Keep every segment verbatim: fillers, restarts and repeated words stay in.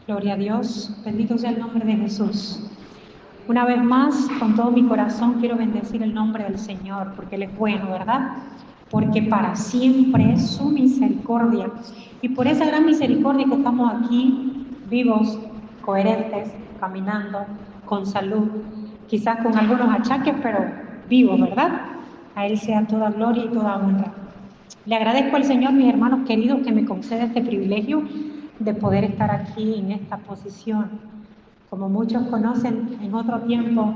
Gloria a Dios, bendito sea el nombre de Jesús. Una vez más, con todo mi corazón, quiero bendecir el nombre del Señor, porque Él es bueno, ¿verdad? Porque para siempre es su misericordia. Y por esa gran misericordia que estamos aquí, vivos, coherentes, caminando, con salud, quizás con algunos achaques, pero vivos, ¿verdad? A Él sea toda gloria y toda honra. Le agradezco al Señor, mis hermanos queridos, que me concede este privilegio de poder estar aquí en esta posición. Como muchos conocen, en otro tiempo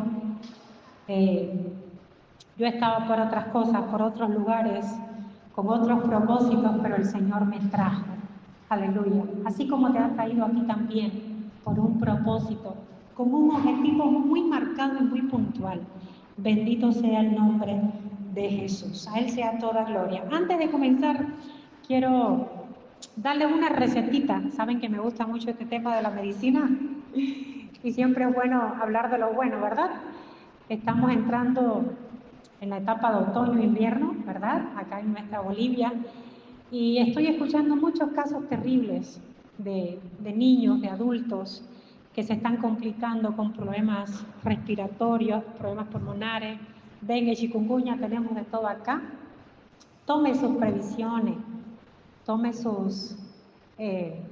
eh, yo estaba por otras cosas, por otros lugares, con otros propósitos, pero el Señor me trajo. Aleluya. Así como te ha traído aquí también, por un propósito, con un objetivo muy marcado y muy puntual. Bendito sea el nombre de Jesús. A Él sea toda gloria. Antes de comenzar, quiero darle una recetita. Saben que me gusta mucho este tema de la medicina y siempre es bueno hablar de lo bueno, ¿verdad? Estamos entrando en la etapa de otoño-invierno, ¿verdad? Acá en nuestra Bolivia. Y estoy escuchando muchos casos terribles de, de niños, de adultos, que se están complicando con problemas respiratorios, problemas pulmonares, dengue, chikungunya, tenemos de todo acá. Tome sus previsiones, tome sus, eh,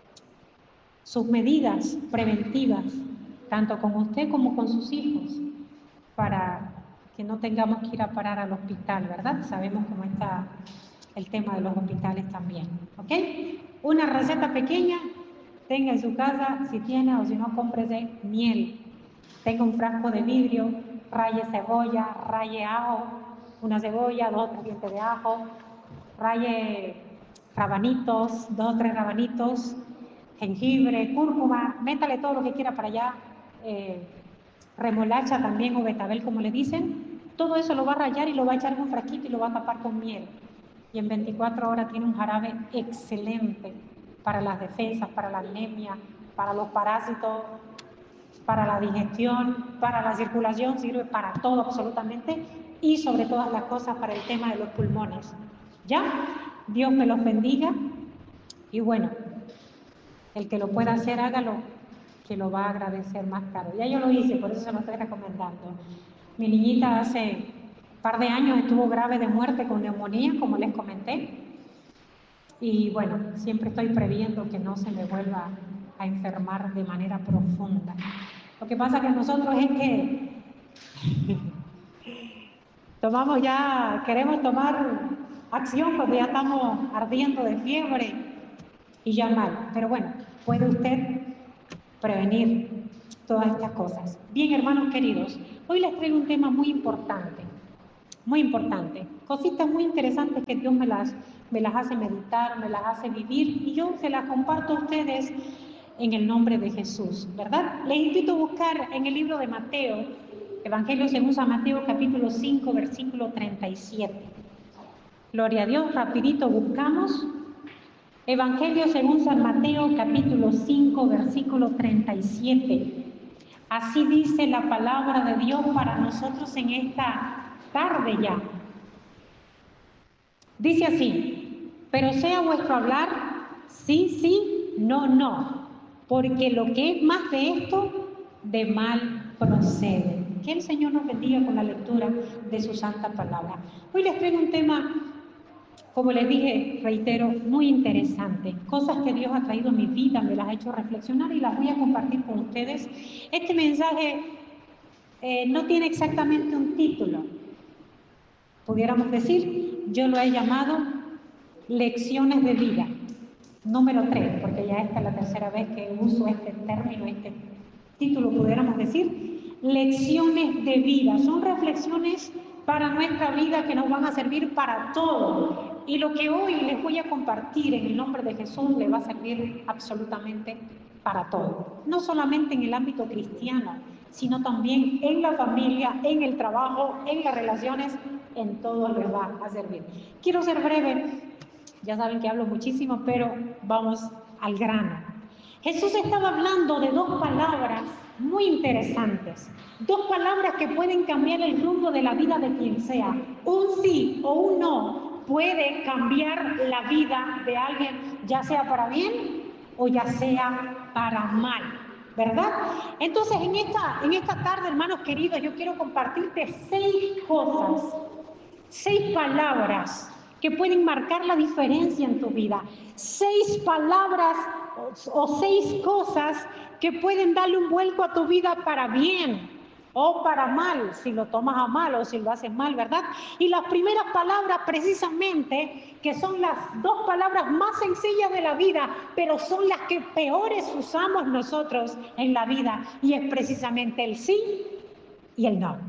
sus medidas preventivas, tanto con usted como con sus hijos, para que no tengamos que ir a parar al hospital, ¿verdad? Sabemos cómo está el tema de los hospitales también, ¿ok? Una receta pequeña, tenga en su casa, si tiene, o si no, cómprese miel. Tenga un frasco de vidrio, raye cebolla, raye ajo, una cebolla, dos o tres dientes de ajo, raye rabanitos, dos o tres rabanitos, jengibre, cúrcuma, métale todo lo que quiera para allá, eh, remolacha también o betabel como le dicen, todo eso lo va a rallar y lo va a echar en un frasquito y lo va a tapar con miel. Y en veinticuatro horas tiene un jarabe excelente para las defensas, para la anemia, para los parásitos, para la digestión, para la circulación, sirve para todo absolutamente y sobre todas las cosas para el tema de los pulmones. ¿Ya? Dios me los bendiga y bueno, el que lo pueda hacer, hágalo, que lo va a agradecer más tarde. Ya yo lo hice, por eso se lo estoy recomendando. Mi niñita hace un par de años estuvo grave de muerte con neumonía, como les comenté. Y bueno, siempre estoy previendo que no se me vuelva a enfermar de manera profunda. Lo que pasa que nosotros es que tomamos ya, queremos tomar acción cuando ya estamos ardiendo de fiebre y ya mal. Pero bueno, puede usted prevenir todas estas cosas. Bien, hermanos queridos, hoy les traigo un tema muy importante, muy importante. Cositas muy interesantes que Dios me las, me las hace meditar, me las hace vivir y yo se las comparto a ustedes en el nombre de Jesús, ¿verdad? Les invito a buscar en el libro de Mateo, Evangelio según San Mateo, capítulo cinco, versículo treinta y siete. Gloria a Dios, rapidito buscamos. Evangelio según San Mateo, capítulo cinco, versículo treinta y siete. Así dice la palabra de Dios para nosotros en esta tarde ya. Dice así: pero sea vuestro hablar sí, sí, no, no, porque lo que es más de esto, de mal procede. Que el Señor nos bendiga con la lectura de su santa palabra. Hoy les traigo un tema, como les dije, reitero, muy interesante. Cosas que Dios ha traído a mi vida, me las ha hecho reflexionar y las voy a compartir con ustedes. Este mensaje eh, no tiene exactamente un título. Pudiéramos decir, yo lo he llamado Lecciones de Vida, número tres, porque ya esta es la tercera vez que uso este término, este título, pudiéramos decir, Lecciones de Vida. Son reflexiones para nuestra vida que nos van a servir para todo. Y lo que hoy les voy a compartir en el nombre de Jesús les va a servir absolutamente para todo. No solamente en el ámbito cristiano, sino también en la familia, en el trabajo, en las relaciones, en todo les va a servir. Quiero ser breve, ya saben que hablo muchísimo, pero vamos al grano. Jesús estaba hablando de dos palabras muy interesantes, dos palabras que pueden cambiar el rumbo de la vida de quien sea. Un sí o un no puede cambiar la vida de alguien, ya sea para bien o ya sea para mal, ¿verdad? Entonces, en esta, en esta tarde, hermanos queridos, yo quiero compartirte seis cosas, seis palabras que pueden marcar la diferencia en tu vida. Seis palabras o, o seis cosas que pueden darle un vuelco a tu vida para bien o para mal, si lo tomas a mal o si lo haces mal, ¿verdad? Y las primeras palabras precisamente, que son las dos palabras más sencillas de la vida, pero son las que peores usamos nosotros en la vida, y es precisamente el sí y el no.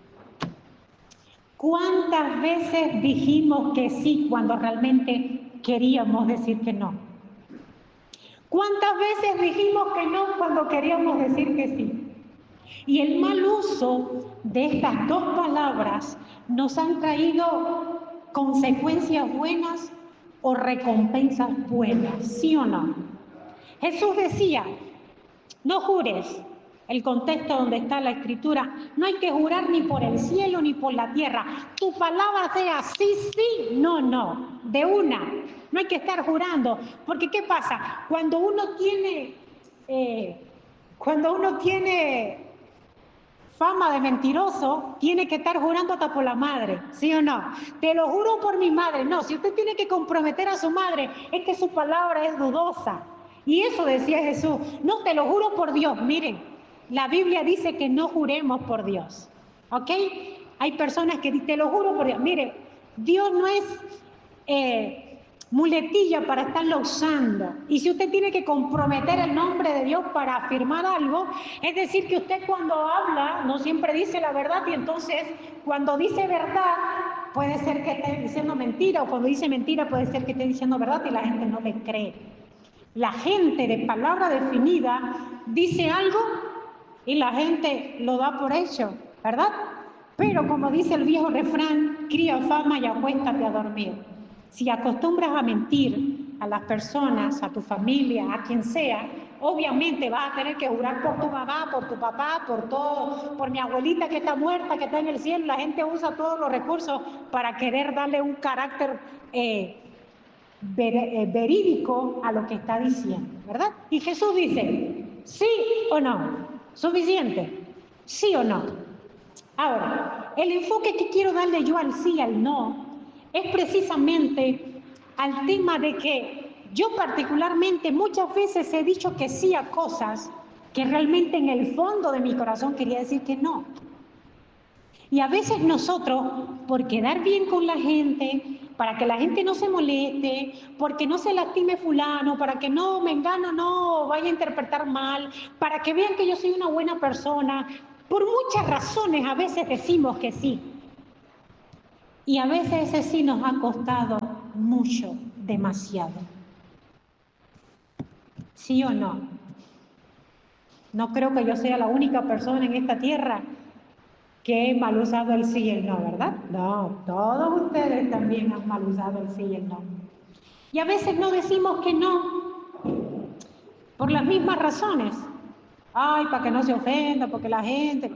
¿Cuántas veces dijimos que sí cuando realmente queríamos decir que no? ¿Cuántas veces dijimos que no cuando queríamos decir que sí? Y el mal uso de estas dos palabras nos han traído consecuencias buenas o recompensas buenas, ¿sí o no? Jesús decía, no jures. El contexto donde está la escritura, no hay que jurar ni por el cielo ni por la tierra. Tu palabra sea sí, sí, no, no, de una. No hay que estar jurando, porque ¿qué pasa? Cuando uno tiene, eh, cuando uno tiene fama de mentiroso, tiene que estar jurando hasta por la madre, ¿sí o no? Te lo juro por mi madre. No, si usted tiene que comprometer a su madre, es que su palabra es dudosa. Y eso decía Jesús, no, te lo juro por Dios. Miren, la Biblia dice que no juremos por Dios, ¿ok? Hay personas que dicen, te lo juro por Dios. Mire, Dios no es eh, muletilla para estarlo usando. Y si usted tiene que comprometer el nombre de Dios para afirmar algo, es decir, que usted cuando habla no siempre dice la verdad, y entonces cuando dice verdad puede ser que esté diciendo mentira, o cuando dice mentira puede ser que esté diciendo verdad y la gente no le cree. La gente de palabra definida dice algo y la gente lo da por hecho, ¿verdad? Pero como dice el viejo refrán, cría fama y acuéstate a dormir. Si acostumbras a mentir a las personas, a tu familia, a quien sea, obviamente vas a tener que jurar por tu mamá, por tu papá, por todo, por mi abuelita que está muerta, que está en el cielo. La gente usa todos los recursos para querer darle un carácter eh, ver, eh, verídico a lo que está diciendo, ¿verdad? Y Jesús dice, ¿sí o no? ¿Suficiente? ¿Sí o no? Ahora, el enfoque que quiero darle yo al sí y al no es precisamente al tema de que yo particularmente muchas veces he dicho que sí a cosas que realmente en el fondo de mi corazón quería decir que no. Y a veces nosotros, por quedar bien con la gente, para que la gente no se moleste, porque no se lastime fulano, para que no mengano no vaya a interpretar mal, para que vean que yo soy una buena persona, por muchas razones a veces decimos que sí. Y a veces ese sí nos ha costado mucho, demasiado. ¿Sí o no? No creo que yo sea la única persona en esta tierra que he mal usado el sí y el no, ¿verdad? No, todos ustedes también han mal usado el sí y el no. Y a veces no decimos que no por las mismas razones. Ay, para que no se ofenda, porque la gente...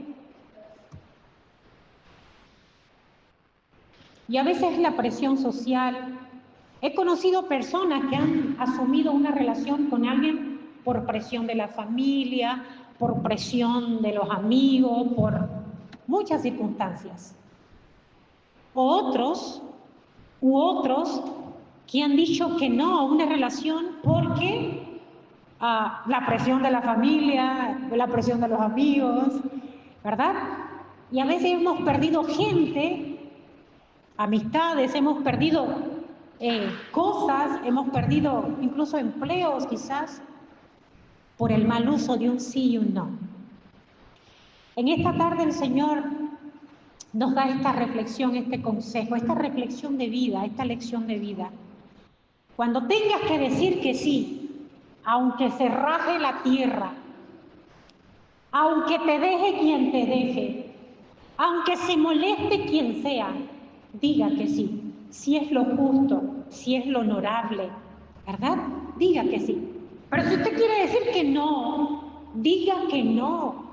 Y a veces la presión social. He conocido personas que han asumido una relación con alguien por presión de la familia, por presión de los amigos, por muchas circunstancias. O otros, u otros que han dicho que no a una relación porque uh, la presión de la familia, la presión de los amigos, ¿verdad? Y a veces hemos perdido gente, amistades, hemos perdido eh, cosas, hemos perdido incluso empleos quizás por el mal uso de un sí y un no. En esta tarde el Señor nos da esta reflexión, este consejo, esta reflexión de vida, esta lección de vida. Cuando tengas que decir que sí, aunque se raje la tierra, aunque te deje quien te deje, aunque se moleste quien sea, diga que sí, si es lo justo, si es lo honorable, ¿verdad? Diga que sí. Pero si usted quiere decir que no, diga que no.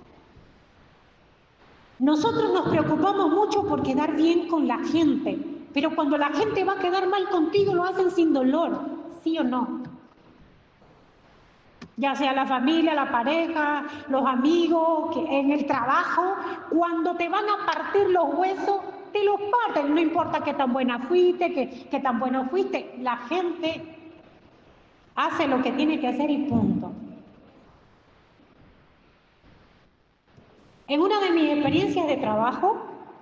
Nosotros nos preocupamos mucho por quedar bien con la gente, pero cuando la gente va a quedar mal contigo, lo hacen sin dolor, ¿sí o no? ya sea la familia, la pareja, los amigos, que en el trabajo, cuando te van a partir los huesos, te los parten, no importa qué tan buena fuiste, qué, qué tan bueno fuiste, la gente hace lo que tiene que hacer y punto. En una de mis experiencias de trabajo,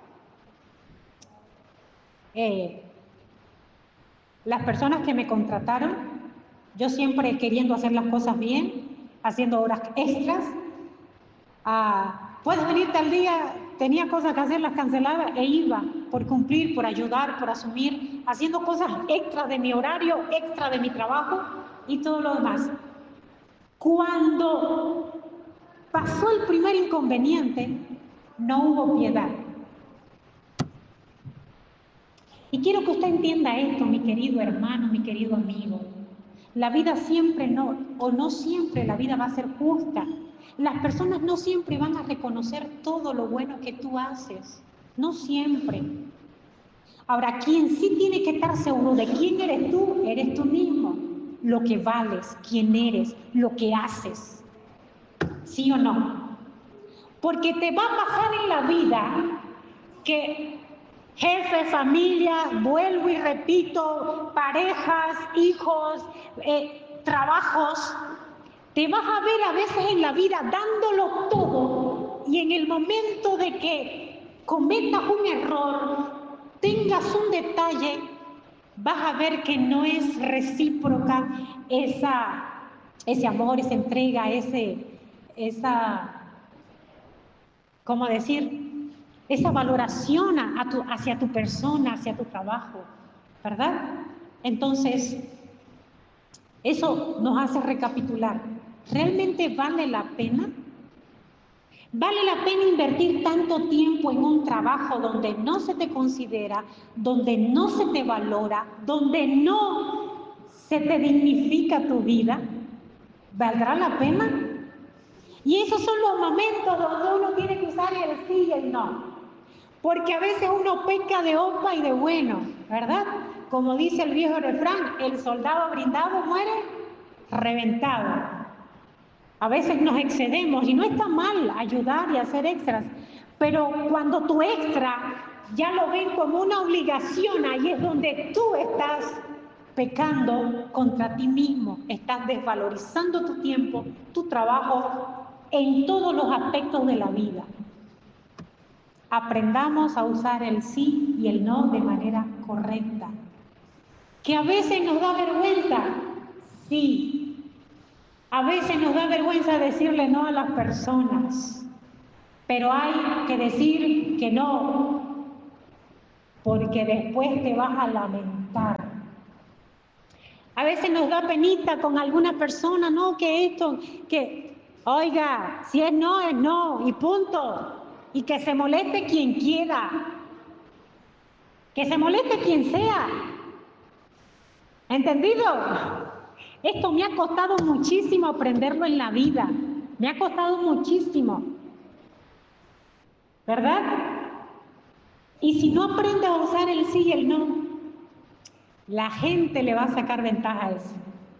eh, las personas que me contrataron, yo siempre queriendo hacer las cosas bien, haciendo horas extras, ah, puedes venir tal día, tenía cosas que hacer, las cancelaba e iba por cumplir, por ayudar, por asumir, haciendo cosas extras de mi horario, extra de mi trabajo y todo lo demás. Cuando pasó el primer inconveniente, no hubo piedad. Y quiero que usted entienda esto, mi querido hermano, mi querido amigo. La vida siempre no, o no siempre la vida va a ser justa. Las personas no siempre van a reconocer todo lo bueno que tú haces. No siempre. Ahora, quien sí tiene que estar seguro de quién eres tú, eres tú mismo. Lo que vales, quién eres, lo que haces. ¿Sí o no? Porque te va a pasar en la vida que jefe, familia, vuelvo y repito, parejas, hijos, eh, trabajos, te vas a ver a veces en la vida dándolo todo y en el momento de que cometas un error, tengas un detalle, vas a ver que no es recíproca esa, ese amor, esa entrega, ese, esa, ¿cómo decir? Esa valoración a tu, hacia tu persona, hacia tu trabajo, ¿verdad? Entonces, eso nos hace recapitular. ¿Realmente vale la pena? ¿Vale la pena invertir tanto tiempo en un trabajo donde no se te considera, donde no se te valora, donde no se te dignifica tu vida? ¿Valdrá la pena? Y esos son los momentos donde uno tiene que usar el sí y el no. Porque a veces uno peca de opa y de bueno, ¿verdad? Como dice el viejo refrán, el soldado brindado muere reventado. A veces nos excedemos y no está mal ayudar y hacer extras, pero cuando tu extra ya lo ven como una obligación, ahí es donde tú estás pecando contra ti mismo, estás desvalorizando tu tiempo, tu trabajo en todos los aspectos de la vida. Aprendamos a usar el sí y el no de manera correcta. Que a veces nos da vergüenza, sí. A veces nos da vergüenza decirle no a las personas, pero hay que decir que no, porque después te vas a lamentar. A veces nos da penita con alguna persona, no, que esto, que, oiga, si es no, es no, y punto. Y que se moleste quien quiera, que se moleste quien sea. ¿Entendido? Esto me ha costado muchísimo aprenderlo en la vida, me ha costado muchísimo, ¿verdad? Y si no aprendes a usar el sí y el no, la gente le va a sacar ventaja a eso.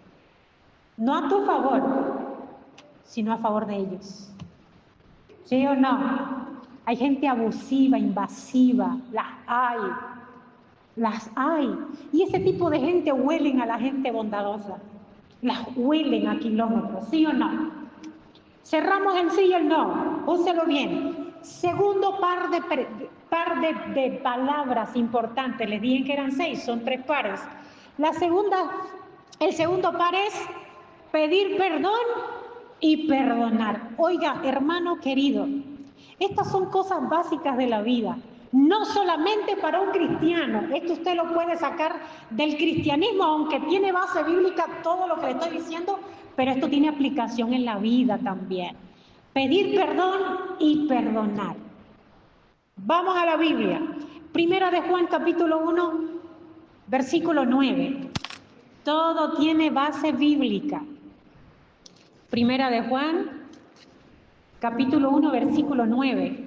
No a tu favor, sino a favor de ellos. ¿Sí o no? Hay gente abusiva, invasiva, las hay, las hay. Y ese tipo de gente huelen a la gente bondadosa, las huelen a kilómetros, ¿sí o no? Cerramos el sí y el no, úselo bien. Segundo par de, par de, de palabras importantes, les dije que eran seis, son tres pares. La segunda, el segundo par es pedir perdón y perdonar. Oiga, hermano querido, estas son cosas básicas de la vida, no solamente para un cristiano. Esto usted lo puede sacar del cristianismo, aunque tiene base bíblica todo lo que le estoy diciendo, pero esto tiene aplicación en la vida también. Pedir perdón y perdonar. Vamos a la Biblia. Primera de Juan, capítulo uno, versículo nueve. Todo tiene base bíblica. Primera de Juan, capítulo uno, versículo nueve.